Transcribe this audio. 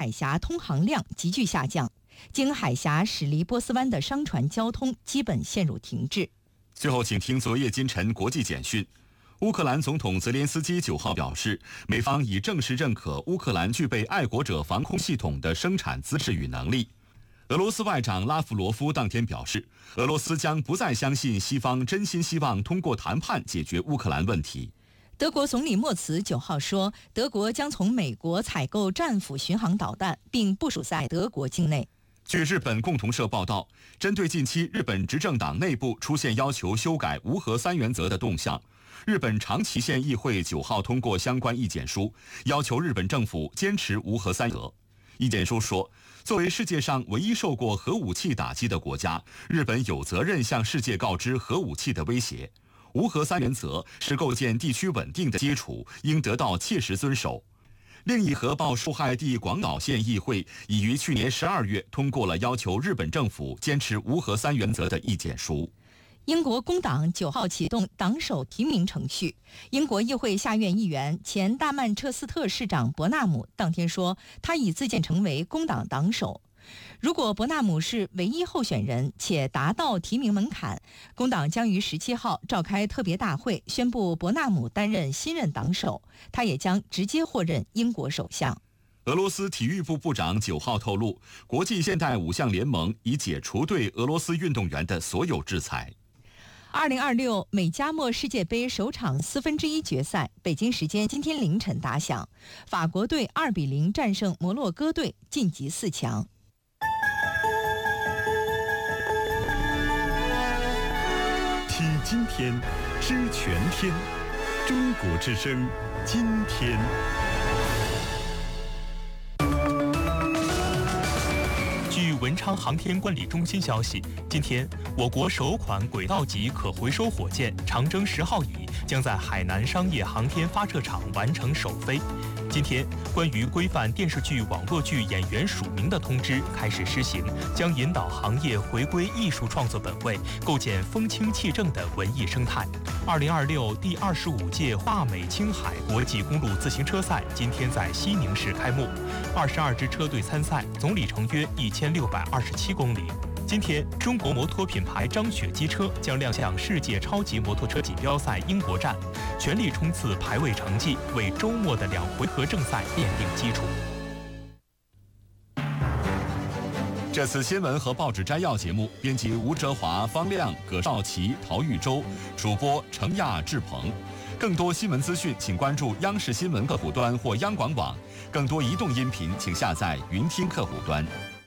海峡通航量急剧下降，经海峡驶离波斯湾的商船交通基本陷入停滞。 最后，请听昨夜今晨国际简讯。乌克兰总统泽连斯基9号表示，美方已正式认可乌克兰具备爱国者防空系统的生产资质与能力。俄罗斯外长拉夫罗夫当天表示，俄罗斯将不再相信西方真心希望通过谈判解决乌克兰问题。 德国总理默茨9号说，德国将从美国采购战斧巡航导弹，并部署在德国境内。 据日本共同社报道，针对近期日本执政党内部出现要求修改无核三原则的动向，日本长崎县议会9号通过相关意见书，要求日本政府坚持无核三原则。意见书说，作为世界上唯一受过核武器打击的国家，日本有责任向世界告知核武器的威胁。无核三原则是构建地区稳定的基础，应得到切实遵守。另一核爆受害地广岛县议会已于去年12月通过了要求日本政府坚持无核三原则的意见书。 英国工党9号启动党首提名程序。英国议会下院议员、前大曼彻斯特市长伯纳姆当天说，他已自荐成为工党党首。如果伯纳姆是唯一候选人且达到提名门槛，工党将于17号召开特别大会，宣布伯纳姆担任新任党首，他也将直接获任英国首相。 俄罗斯体育部部长9号透露，国际现代五项联盟已解除对俄罗斯运动员的所有制裁。 2026美加墨世界杯首场1/4决赛，北京时间今天凌晨打响，法国队2-0战胜摩洛哥队，晋级4强。 听今天，知全天，中国之声，今天。 据文昌航天管理中心消息，今天我国首款轨道级可回收火箭长征10号乙将在海南商业航天发射场完成首飞。今天，关于规范电视剧、网络剧演员署名的通知开始施行，将引导行业回归艺术创作本位，构建风清气正的文艺生态。2026第25届大美青海国际公路自行车赛今天在西宁市开幕，22支车队参赛，总里程约1627公里。今天，中国摩托品牌张雪机车将亮相世界超级摩托车锦标赛英国站，全力冲刺排位成绩，为周末的2回合正赛奠定基础。 这次新闻和报纸摘要节目，编辑吴哲华、方亮、葛少奇、陶玉洲，主播程亚、志鹏。更多新闻资讯，请关注央视新闻客户端或央广网。更多移动音频，请下载云听客户端。